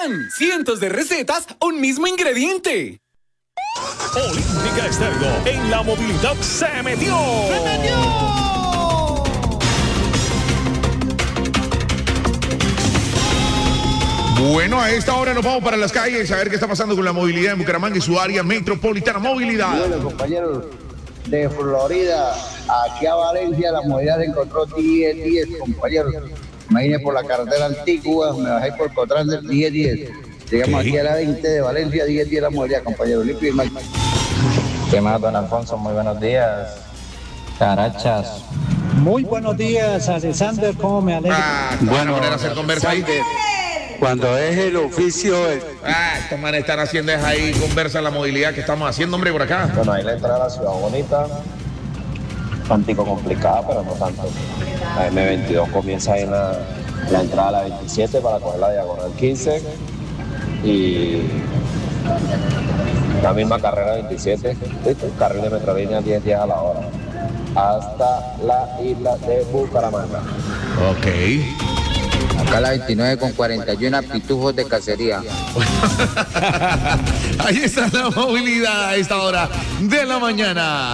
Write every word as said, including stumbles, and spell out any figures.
pan, cientos de recetas, un mismo ingrediente. Olímpica Estéreo en la movilidad se metió. ¡Se metió! Bueno, a esta hora nos vamos para las calles a ver qué está pasando con la movilidad en Bucaramanga y su área metropolitana. Movilidad. Bueno, compañeros de Florida, aquí a Valencia la movilidad se encontró diez diez, compañeros. Me vine por la carretera antigua, me bajé por Cotrán del diez diez. Llegamos ¿Qué? aquí a la veinte de Valencia, diez diez la movilidad, compañeros. Limpio y mal. ¿Qué más, don Alfonso? Muy buenos días. Carachas. Muy buenos días, Alexander, ¿cómo me alegra? Ah, bueno, a poner a hacer conversa ahí. Cuando es el oficio, el... Ah, estos manes están haciendo es ahí conversa en la movilidad que estamos haciendo, hombre, por acá. Bueno, ahí la entrada a la ciudad bonita. Bastante complicada, pero no tanto. La eme veintidós comienza ahí en la, la entrada a la veintisiete para coger la diagonal quince. Y la misma carrera veintisiete, ¿viste? Carril de Metrolínea diez diez a la hora. Hasta la isla de Bucaramanga. Ok. Acá la veintinueve con cuarenta y uno, pitujos de cacería. Ahí está la movilidad a esta hora de la mañana.